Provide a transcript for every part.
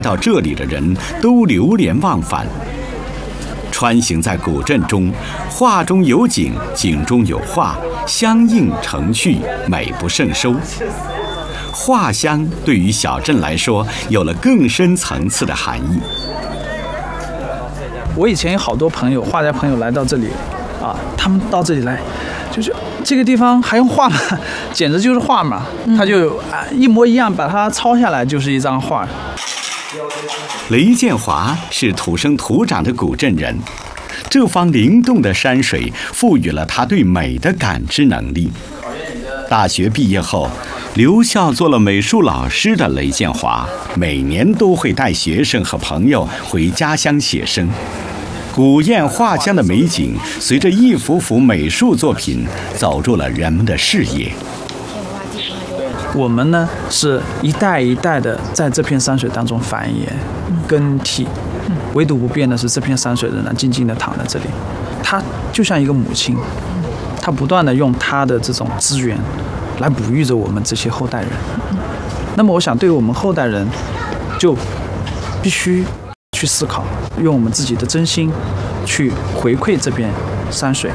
到这里的人都流连忘返。穿行在古镇中，画中有景，景中有画，相映成趣，美不胜收。画乡对于小镇来说，有了更深层次的含义。 我以前有好多朋友，画家朋友来到这里，他们到这里来，就是这个地方还用画吗？简直就是画嘛！他就一模一样，把它抄下来就是一张画。 雷建华是土生土长的古镇人，这方灵动的山水赋予了他对美的感知能力。大学毕业后，留校做了美术老师的雷建华，每年都会带学生和朋友回家乡写生。古堰画乡的美景，随着一幅幅美术作品走入了人们的视野。 我们呢是一代一代的在这片山水当中繁衍、更替，唯独不变的是这片山水仍然静静地躺在这里。它就像一个母亲，它不断地用它的这种资源来哺育着我们这些后代人。那么我想对于我们后代人，就必须去思考，用我们自己的真心去回馈这片山水。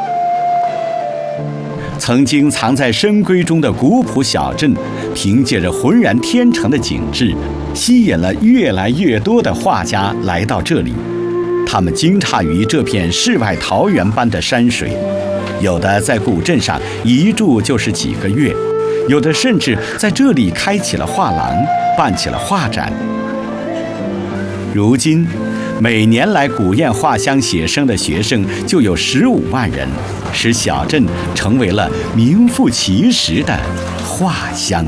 曾经藏在深闺中的古朴小镇，凭借着浑然天成的景致，吸引了越来越多的画家来到这里。他们惊诧于这片世外桃源般的山水，有的在古镇上一住就是几个月，有的甚至在这里开启了画廊，办起了画展。如今，每年来古堰画乡写生的学生就有15万人，使小镇成为了名副其实的画乡。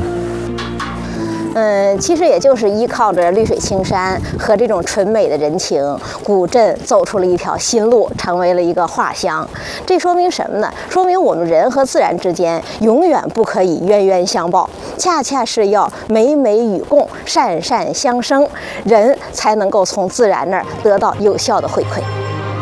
其实也就是依靠着绿水青山和这种纯美的人情，古镇走出了一条新路，成为了一个画乡。这说明什么呢？说明我们人和自然之间永远不可以冤冤相报，恰恰是要美美与共，善善相生，人才能够从自然那儿得到有效的回馈。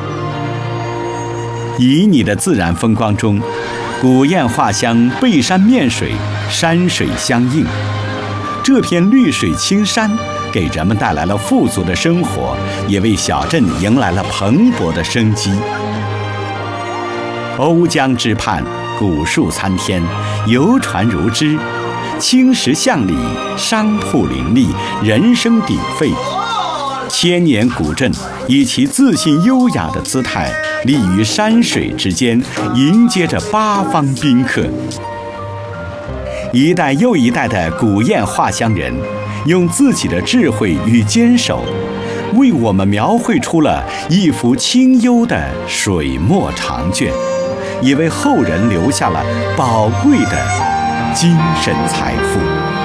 旖旎的自然风光中，古堰画乡背山面水，山水相映。这片绿水青山给人们带来了富足的生活，也为小镇迎来了蓬勃的生机。瓯江之畔，古树参天，游船如织，青石巷里，商铺林立，人声鼎沸。千年古镇以其自信优雅的姿态，立于山水之间，迎接着八方宾客。一代又一代的古堰画乡人，用自己的智慧与坚守，为我们描绘出了一幅清幽的水墨长卷，也为后人留下了宝贵的精神财富。